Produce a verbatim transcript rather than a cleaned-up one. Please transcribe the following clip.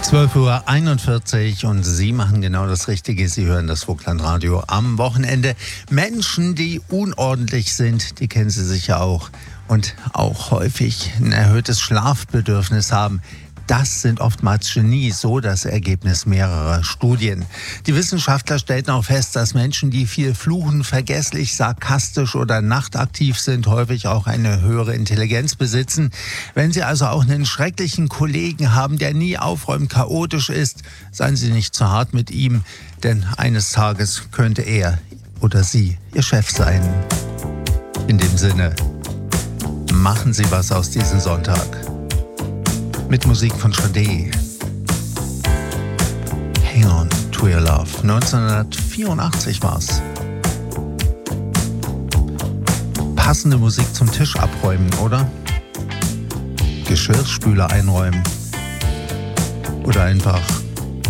zwölf Uhr einundvierzig und Sie machen genau das Richtige. Sie hören das Vogtland-Radio am Wochenende. Menschen, die unordentlich sind, die kennen Sie sicher auch. Und auch häufig ein erhöhtes Schlafbedürfnis haben. Das sind oftmals Genies, so das Ergebnis mehrerer Studien. Die Wissenschaftler stellten auch fest, dass Menschen, die viel fluchen, vergesslich, sarkastisch oder nachtaktiv sind, häufig auch eine höhere Intelligenz besitzen. Wenn Sie also auch einen schrecklichen Kollegen haben, der nie aufräumt, chaotisch ist, seien Sie nicht zu hart mit ihm, denn eines Tages könnte er oder sie Ihr Chef sein. In dem Sinne, machen Sie was aus diesem Sonntag. Mit Musik von Sade. Hang on to your love. neunzehnhundertvierundachtzig war's. Passende Musik zum Tisch abräumen, oder? Geschirrspüler einräumen. Oder einfach